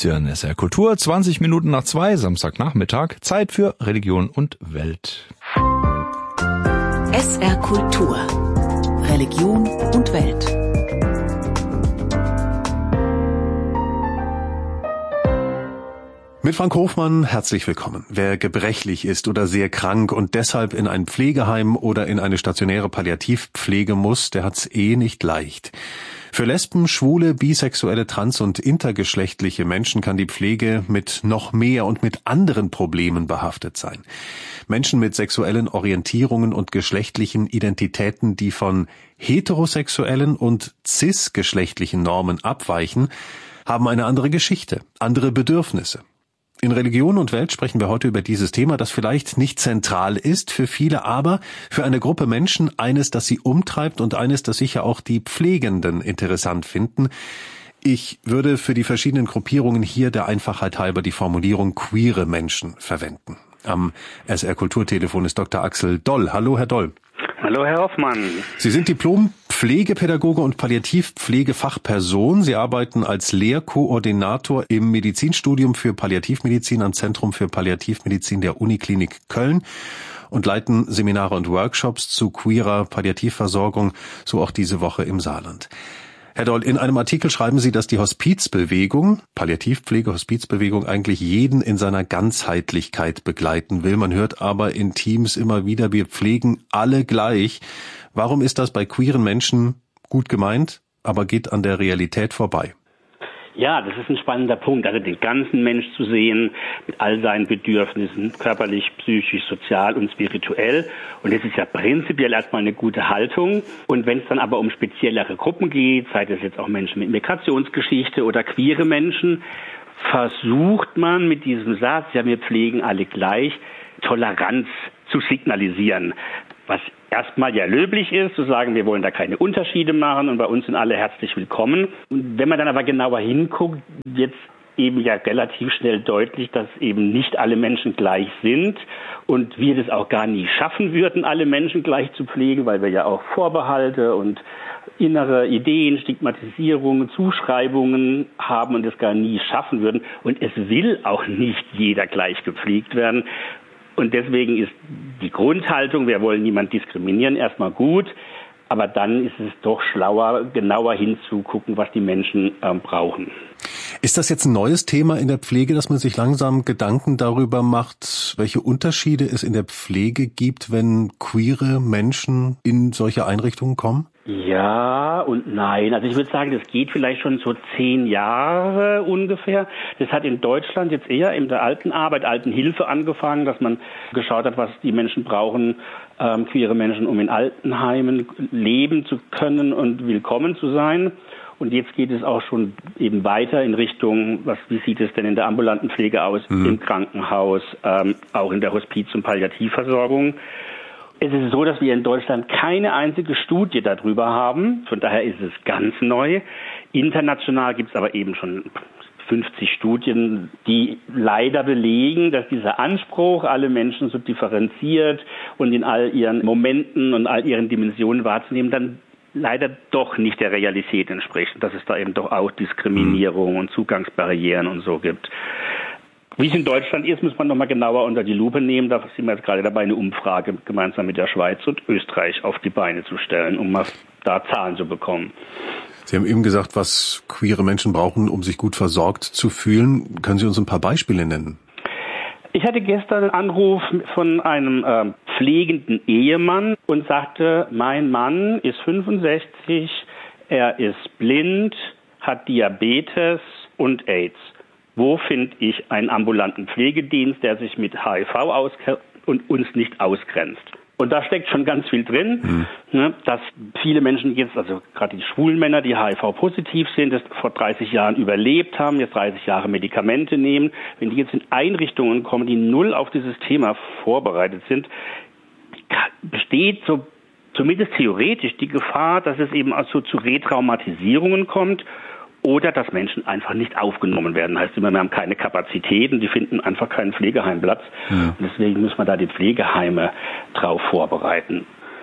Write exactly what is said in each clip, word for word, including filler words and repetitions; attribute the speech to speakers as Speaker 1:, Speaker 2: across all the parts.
Speaker 1: Sie hören S R Kultur, zwanzig Minuten nach zwei, Samstagnachmittag, Zeit für Religion und Welt.
Speaker 2: S R Kultur, Religion und Welt.
Speaker 3: Mit Frank Hofmann herzlich willkommen. Wer gebrechlich ist oder sehr krank und deshalb in ein Pflegeheim oder in eine stationäre Palliativpflege muss, der hat's eh nicht leicht. Für Lesben, Schwule, bisexuelle, trans- und intergeschlechtliche Menschen kann die Pflege mit noch mehr und mit anderen Problemen behaftet sein. Menschen mit sexuellen Orientierungen und geschlechtlichen Identitäten, die von heterosexuellen und cisgeschlechtlichen Normen abweichen, haben eine andere Geschichte, andere Bedürfnisse. In Religion und Welt sprechen wir heute über dieses Thema, das vielleicht nicht zentral ist für viele, aber für eine Gruppe Menschen eines, das sie umtreibt und eines, das sicher auch die Pflegenden interessant finden. Ich würde für die verschiedenen Gruppierungen hier der Einfachheit halber die Formulierung queere Menschen verwenden. Am S R Kulturtelefon ist Doktor Axel Doll. Hallo, Herr Doll.
Speaker 4: Hallo, Herr Hoffmann.
Speaker 3: Sie sind Diplom-Pflegepädagoge und Palliativpflegefachperson. Sie arbeiten als Lehrkoordinator im Medizinstudium für Palliativmedizin am Zentrum für Palliativmedizin der Uniklinik Köln und leiten Seminare und Workshops zu queerer Palliativversorgung, so auch diese Woche im Saarland. Herr Doll, in einem Artikel schreiben Sie, dass die Hospizbewegung, Palliativpflege, Hospizbewegung eigentlich jeden in seiner Ganzheitlichkeit begleiten will. Man hört aber in Teams immer wieder, wir pflegen alle gleich. Warum ist das bei queeren Menschen gut gemeint, aber geht an der Realität vorbei?
Speaker 4: Ja, das ist ein spannender Punkt, also den ganzen Mensch zu sehen, mit all seinen Bedürfnissen, körperlich, psychisch, sozial und spirituell. Und das ist ja prinzipiell erstmal eine gute Haltung. Und wenn es dann aber um speziellere Gruppen geht, sei das jetzt auch Menschen mit Migrationsgeschichte oder queere Menschen, versucht man mit diesem Satz, ja, wir pflegen alle gleich, Toleranz zu signalisieren. Was erstmal ja löblich ist, zu sagen, wir wollen da keine Unterschiede machen und bei uns sind alle herzlich willkommen. Und wenn man dann aber genauer hinguckt, wird eben ja relativ schnell deutlich, dass eben nicht alle Menschen gleich sind und wir das auch gar nie schaffen würden, alle Menschen gleich zu pflegen, weil wir ja auch Vorbehalte und innere Ideen, Stigmatisierungen, Zuschreibungen haben und das gar nie schaffen würden. Und es will auch nicht jeder gleich gepflegt werden. Und deswegen ist die Grundhaltung, wir wollen niemand diskriminieren, erstmal gut. Aber dann ist es doch schlauer, genauer hinzugucken, was die Menschen ähm, brauchen.
Speaker 3: Ist das jetzt ein neues Thema in der Pflege, dass man sich langsam Gedanken darüber macht, welche Unterschiede es in der Pflege gibt, wenn queere Menschen in solche Einrichtungen kommen?
Speaker 4: Ja und nein. Also ich würde sagen, das geht vielleicht schon so zehn Jahre ungefähr. Das hat in Deutschland jetzt eher in der alten Arbeit, alten Hilfe angefangen, dass man geschaut hat, was die Menschen brauchen, ähm, queere Menschen, um in Altenheimen leben zu können und willkommen zu sein. Und jetzt geht es auch schon eben weiter in Richtung, was, wie sieht es denn in der ambulanten Pflege aus, mhm. im Krankenhaus, ähm, auch in der Hospiz- und Palliativversorgung. Es ist so, dass wir in Deutschland keine einzige Studie darüber haben. Von daher ist es ganz neu. International gibt es aber eben schon fünfzig Studien, die leider belegen, dass dieser Anspruch, alle Menschen so differenziert und in all ihren Momenten und all ihren Dimensionen wahrzunehmen, dann leider doch nicht der Realität entspricht. Dass es da eben doch auch Diskriminierung und Zugangsbarrieren und so gibt. Wie es in Deutschland ist, muss man nochmal genauer unter die Lupe nehmen. Da sind wir jetzt gerade dabei, eine Umfrage gemeinsam mit der Schweiz und Österreich auf die Beine zu stellen, um mal da Zahlen zu bekommen.
Speaker 3: Sie haben eben gesagt, was queere Menschen brauchen, um sich gut versorgt zu fühlen. Können Sie uns ein paar Beispiele nennen?
Speaker 4: Ich hatte gestern einen Anruf von einem äh, pflegenden Ehemann und sagte, mein Mann ist fünfundsechzig, er ist blind, hat Diabetes und AIDS. Wo finde ich einen ambulanten Pflegedienst, der sich mit H I V auskennt und uns nicht ausgrenzt? Und da steckt schon ganz viel drin, mhm. ne, dass viele Menschen jetzt, also gerade die schwulen Männer, die H I V-positiv sind, das vor dreißig Jahren überlebt haben, jetzt dreißig Jahre Medikamente nehmen, wenn die jetzt in Einrichtungen kommen, die null auf dieses Thema vorbereitet sind, besteht so zumindest theoretisch die Gefahr, dass es eben also zu Retraumatisierungen kommt. Oder dass Menschen einfach nicht aufgenommen werden. Heißt immer, wir haben keine Kapazitäten, die finden einfach keinen Pflegeheimplatz. Ja. Und deswegen müssen wir da die Pflegeheime drauf vorbereiten.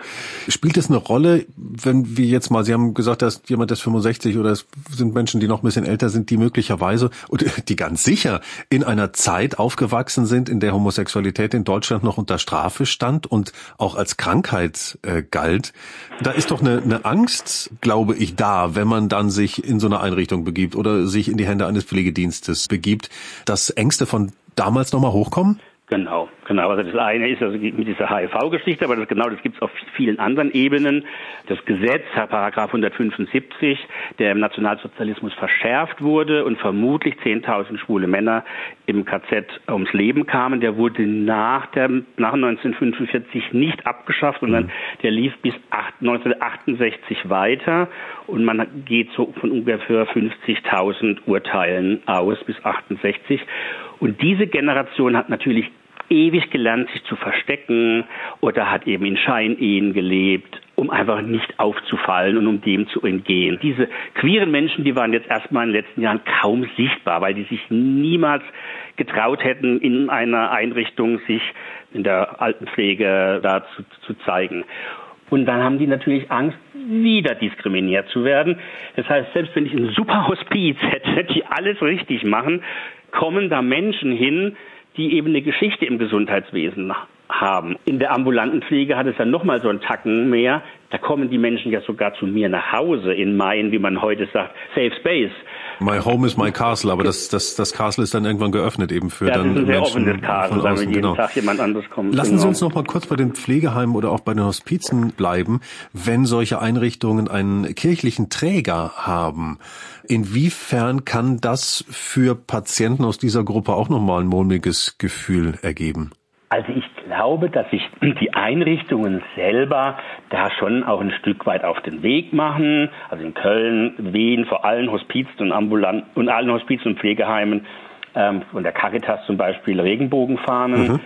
Speaker 3: Spielt es eine Rolle, wenn wir jetzt mal, Sie haben gesagt, dass jemand, der ist fünfundsechzig oder es sind Menschen, die noch ein bisschen älter sind, die möglicherweise und die ganz sicher in einer Zeit aufgewachsen sind, in der Homosexualität in Deutschland noch unter Strafe stand und auch als Krankheit äh, galt. Da ist doch eine, eine Angst, glaube ich, da, wenn man dann sich in so eine Einrichtung begibt oder sich in die Hände eines Pflegedienstes begibt, dass Ängste von damals nochmal hochkommen?
Speaker 4: Genau, genau. Also das eine ist also mit dieser H I V-Geschichte, aber das genau, das gibt es auf vielen anderen Ebenen. Das Gesetz, Paragraph hundertfünfundsiebzig, der im Nationalsozialismus verschärft wurde und vermutlich zehntausend schwule Männer im K Z ums Leben kamen, der wurde nach der nach neunzehnhundertfünfundvierzig nicht abgeschafft, sondern der lief bis neunzehnhundertachtundsechzig weiter und man geht so von ungefähr fünfzigtausend Urteilen aus bis achtundsechzig. Und diese Generation hat natürlich ewig gelernt, sich zu verstecken oder hat eben in Scheinehen gelebt, um einfach nicht aufzufallen und um dem zu entgehen. Diese queeren Menschen, die waren jetzt erstmal in den letzten Jahren kaum sichtbar, weil die sich niemals getraut hätten, in einer Einrichtung sich in der Altenpflege da zu, zu zeigen. Und dann haben die natürlich Angst, wieder diskriminiert zu werden. Das heißt, selbst wenn ich ein super Hospiz hätte, die alles richtig machen, kommen da Menschen hin, die eben eine Geschichte im Gesundheitswesen haben. In der ambulanten Pflege hat es ja noch mal so einen Tacken mehr. Da kommen die Menschen ja sogar zu mir nach Hause in mein, wie man heute sagt, Safe Space.
Speaker 3: My home is my castle, aber das, das, das Castle ist dann irgendwann geöffnet eben für
Speaker 4: ja,
Speaker 3: dann
Speaker 4: das ist ein
Speaker 3: Menschen
Speaker 4: sehr offenes Castle,
Speaker 3: von außen.
Speaker 4: Wenn jeden
Speaker 3: Genau.
Speaker 4: Tag jemand anderes kommt.
Speaker 3: Lassen
Speaker 4: genau.
Speaker 3: Sie uns noch mal kurz bei den Pflegeheimen oder auch bei den Hospizen bleiben. Wenn solche Einrichtungen einen kirchlichen Träger haben, inwiefern kann das für Patienten aus dieser Gruppe auch nochmal ein mulmiges Gefühl ergeben?
Speaker 4: Also ich glaube, dass sich die Einrichtungen selber da schon auch ein Stück weit auf den Weg machen. Also in Köln wehen vor allen Hospizen und ambulanten und allen Hospizen und Pflegeheimen ähm, von der Caritas zum Beispiel Regenbogenfahnen. Mhm.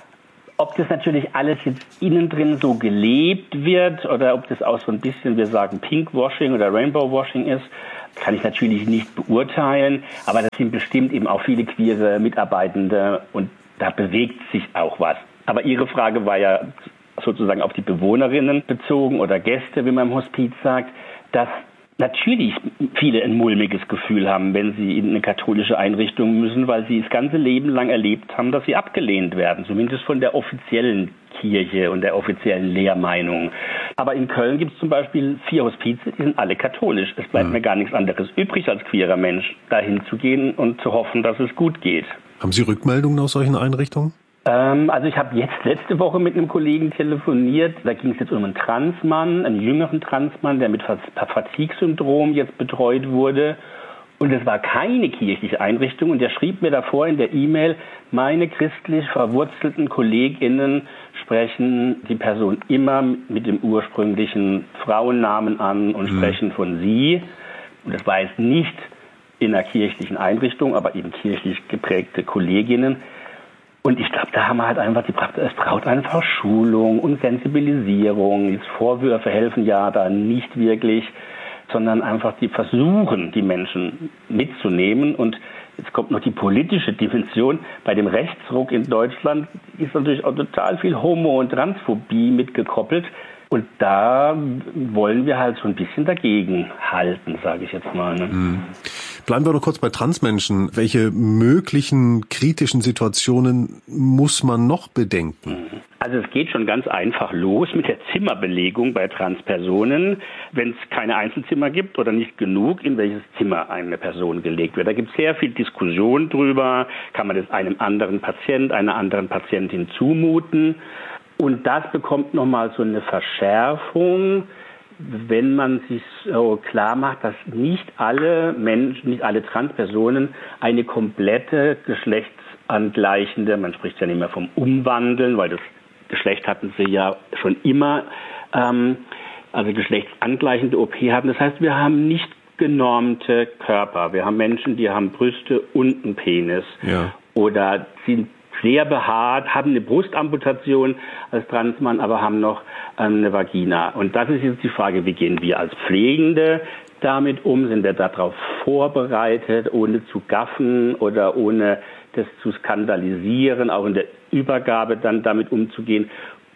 Speaker 4: Ob das natürlich alles jetzt innen drin so gelebt wird oder ob das auch so ein bisschen, wir sagen Pinkwashing oder Rainbowwashing ist, kann ich natürlich nicht beurteilen. Aber das sind bestimmt eben auch viele queere Mitarbeitende und da bewegt sich auch was. Aber Ihre Frage war ja sozusagen auf die Bewohnerinnen bezogen oder Gäste, wie man im Hospiz sagt, dass natürlich viele ein mulmiges Gefühl haben, wenn sie in eine katholische Einrichtung müssen, weil sie das ganze Leben lang erlebt haben, dass sie abgelehnt werden, zumindest von der offiziellen Kirche und der offiziellen Lehrmeinung. Aber in Köln gibt es zum Beispiel vier Hospize, die sind alle katholisch. Es bleibt mhm. mir gar nichts anderes übrig, als queerer Mensch dahin zu gehen und zu hoffen, dass es gut geht.
Speaker 3: Haben Sie Rückmeldungen aus solchen Einrichtungen?
Speaker 4: Ähm, also ich habe jetzt letzte Woche mit einem Kollegen telefoniert. Da ging es jetzt um einen Transmann, einen jüngeren Transmann, der mit Fatigue-Syndrom jetzt betreut wurde. Und es war keine kirchliche Einrichtung. Und der schrieb mir davor in der E-Mail, meine christlich verwurzelten KollegInnen sprechen die Person immer mit dem ursprünglichen Frauennamen an und mhm. sprechen von sie. Und das war jetzt nicht in einer kirchlichen Einrichtung, aber eben kirchlich geprägte Kolleginnen. Und ich glaube, da haben wir halt einfach, die, es braucht einfach Schulung und Sensibilisierung. Die Vorwürfe helfen ja da nicht wirklich, sondern einfach die versuchen, die Menschen mitzunehmen. Und jetzt kommt noch die politische Dimension. Bei dem Rechtsruck in Deutschland ist natürlich auch total viel Homo- und Transphobie mitgekoppelt. Und da wollen wir halt so ein bisschen dagegen halten, sage ich jetzt mal. Ne?
Speaker 3: Mhm. Bleiben wir noch kurz bei Transmenschen. Welche möglichen kritischen Situationen muss man noch bedenken?
Speaker 4: Also es geht schon ganz einfach los mit der Zimmerbelegung bei Transpersonen, wenn es keine Einzelzimmer gibt oder nicht genug, in welches Zimmer eine Person gelegt wird. Da gibt es sehr viel Diskussion drüber. Kann man das einem anderen Patient, einer anderen Patientin zumuten? Und das bekommt nochmal so eine Verschärfung, wenn man sich so klar macht, dass nicht alle Menschen, nicht alle Transpersonen eine komplette geschlechtsangleichende, man spricht ja nicht mehr vom Umwandeln, weil das Geschlecht hatten sie ja schon immer, ähm, also geschlechtsangleichende O P haben. Das heißt, wir haben nicht genormte Körper. Wir haben Menschen, die haben Brüste und einen Penis. Ja. Oder sind sehr behaart, haben eine Brustamputation als Transmann, aber haben noch ähm, eine Vagina. Und das ist jetzt die Frage, wie gehen wir als Pflegende damit um? Sind wir darauf vorbereitet, ohne zu gaffen oder ohne das zu skandalisieren, auch in der Übergabe dann damit umzugehen?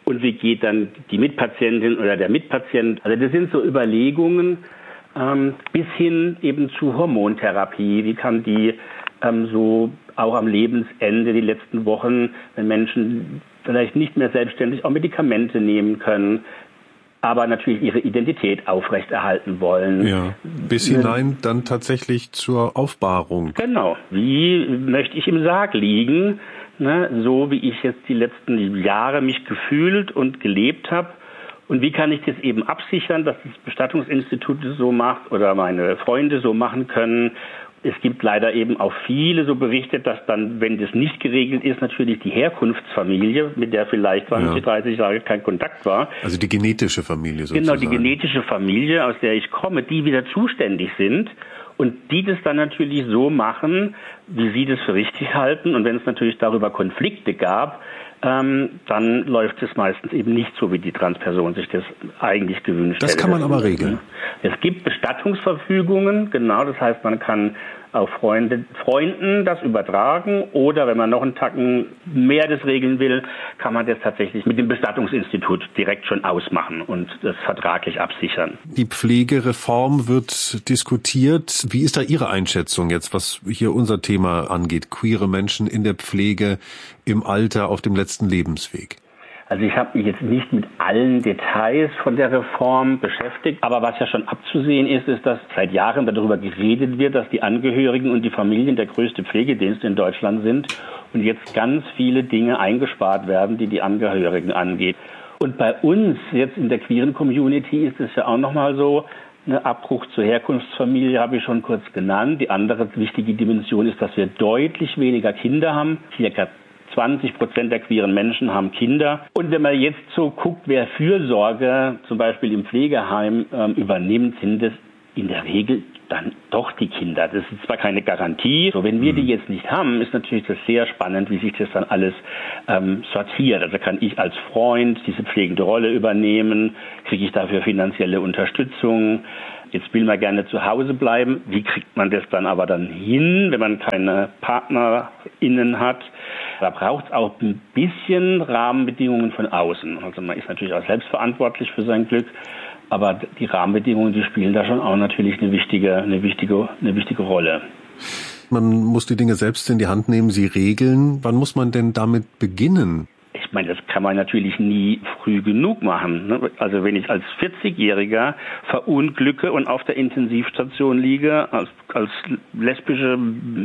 Speaker 4: und wie geht dann die Mitpatientin oder der Mitpatient. Also das sind so Überlegungen ähm, bis hin eben zu Hormontherapie. Wie kann die ähm, so auch am Lebensende, die letzten Wochen, wenn Menschen vielleicht nicht mehr selbstständig auch Medikamente nehmen können, aber natürlich ihre Identität aufrechterhalten wollen.
Speaker 3: Ja, bis hinein dann tatsächlich zur Aufbahrung.
Speaker 4: Genau. Wie möchte ich im Sarg liegen, ne? So wie ich jetzt die letzten Jahre mich gefühlt und gelebt habe. Und wie kann ich das eben absichern, dass das Bestattungsinstitut das so macht oder meine Freunde so machen können. Es gibt leider eben auch viele so Berichte, dass dann, wenn das nicht geregelt ist, natürlich die Herkunftsfamilie, mit der vielleicht zwanzig, ja. dreißig Jahre kein Kontakt war.
Speaker 3: Also die genetische Familie sozusagen.
Speaker 4: Genau, die genetische Familie, aus der ich komme, die wieder zuständig sind und die das dann natürlich so machen, wie sie das für richtig halten. Und wenn es natürlich darüber Konflikte gab, ähm, dann läuft es meistens eben nicht so, wie die Transperson sich das eigentlich gewünscht hätte.
Speaker 3: Das kann man aber regeln.
Speaker 4: Es gibt Bestattungsverfügungen, genau, das heißt, man kann auch Freunde, Freunden das übertragen oder wenn man noch einen Tacken mehr das regeln will, kann man das tatsächlich mit dem Bestattungsinstitut direkt schon ausmachen und das vertraglich absichern.
Speaker 3: Die Pflegereform wird diskutiert. Wie ist da Ihre Einschätzung jetzt, was hier unser Thema angeht? Queere Menschen in der Pflege, im Alter, auf dem letzten Lebensweg.
Speaker 4: Also ich habe mich jetzt nicht mit allen Details von der Reform beschäftigt, aber was ja schon abzusehen ist, ist, dass seit Jahren darüber geredet wird, dass die Angehörigen und die Familien der größte Pflegedienst in Deutschland sind und jetzt ganz viele Dinge eingespart werden, die die Angehörigen angeht. Und bei uns jetzt in der queeren Community ist es ja auch nochmal so, eine Abbruch zur Herkunftsfamilie habe ich schon kurz genannt. Die andere wichtige Dimension ist, dass wir deutlich weniger Kinder haben, circa zwanzig Prozent der queeren Menschen haben Kinder. Und wenn man jetzt so guckt, wer Fürsorge zum Beispiel im Pflegeheim ähm, übernimmt, sind es in der Regel dann doch die Kinder. Das ist zwar keine Garantie. So, wenn wir die jetzt nicht haben, ist natürlich das sehr spannend, wie sich das dann alles ähm, sortiert. Also kann ich als Freund diese pflegende Rolle übernehmen? Kriege ich dafür finanzielle Unterstützung? Jetzt will man gerne zu Hause bleiben. Wie kriegt man das dann aber dann hin, wenn man keine PartnerInnen hat? Da braucht es auch ein bisschen Rahmenbedingungen von außen. Also man ist natürlich auch selbstverantwortlich für sein Glück, aber die Rahmenbedingungen, die spielen da schon auch natürlich eine wichtige, eine wichtige, eine wichtige Rolle.
Speaker 3: Man muss die Dinge selbst in die Hand nehmen, sie regeln. Wann muss man denn damit beginnen?
Speaker 4: Ich meine, das kann man natürlich nie früh genug machen. Also wenn ich als vierzigjähriger verunglücke und auf der Intensivstation liege, als, als lesbische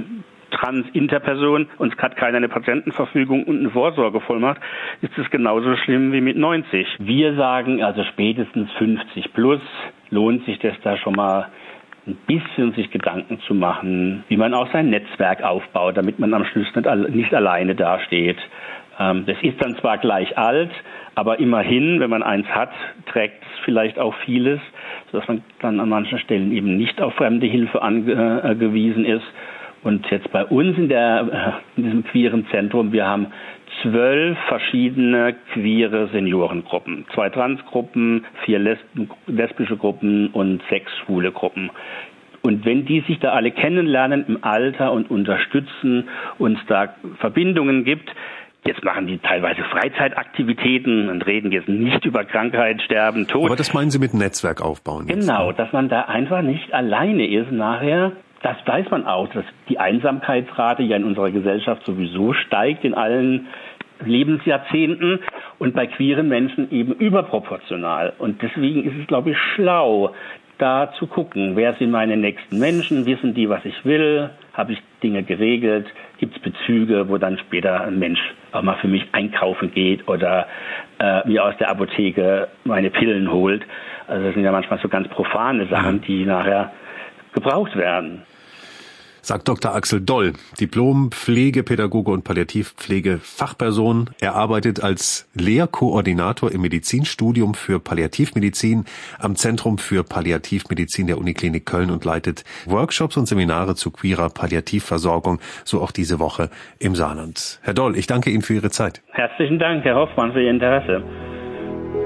Speaker 4: Trans-Interperson und es hat keiner eine Patientenverfügung und eine Vorsorgevollmacht, ist es genauso schlimm wie mit neunzig. Wir sagen also spätestens fünfzig plus lohnt sich das da schon mal ein bisschen sich Gedanken zu machen, wie man auch sein Netzwerk aufbaut, damit man am Schluss nicht, nicht alleine dasteht. Ähm, das ist dann zwar gleich alt, aber immerhin, wenn man eins hat, trägt es vielleicht auch vieles, sodass man dann an manchen Stellen eben nicht auf fremde Hilfe angewiesen ist. Und jetzt bei uns in, der, in diesem queeren Zentrum, wir haben zwölf verschiedene queere Seniorengruppen. Zwei Transgruppen, vier Lesben, lesbische Gruppen und sechs schwule Gruppen. Und wenn die sich da alle kennenlernen im Alter und unterstützen, uns da Verbindungen gibt, jetzt machen die teilweise Freizeitaktivitäten und reden jetzt nicht über Krankheit, Sterben, Tod.
Speaker 3: Aber das meinen Sie mit Netzwerk aufbauen? Jetzt,
Speaker 4: genau,
Speaker 3: ne?
Speaker 4: Dass man da einfach nicht alleine ist nachher. Das weiß man auch, dass die Einsamkeitsrate ja in unserer Gesellschaft sowieso steigt in allen Lebensjahrzehnten und bei queeren Menschen eben überproportional. Und deswegen ist es, glaube ich, schlau, da zu gucken, wer sind meine nächsten Menschen, wissen die, was ich will, habe ich Dinge geregelt, gibt es Bezüge, wo dann später ein Mensch auch mal für mich einkaufen geht oder äh, mir aus der Apotheke meine Pillen holt. Also das sind ja manchmal so ganz profane Sachen, die nachher gebraucht werden.
Speaker 3: Sagt Doktor Axel Doll, Diplom-Pflegepädagoge und Palliativpflege-Fachperson. Er arbeitet als Lehrkoordinator im Medizinstudium für Palliativmedizin am Zentrum für Palliativmedizin der Uniklinik Köln und leitet Workshops und Seminare zu queerer Palliativversorgung, so auch diese Woche im Saarland. Herr Doll, ich danke Ihnen für Ihre Zeit.
Speaker 4: Herzlichen Dank, Herr Hoffmann, für Ihr Interesse.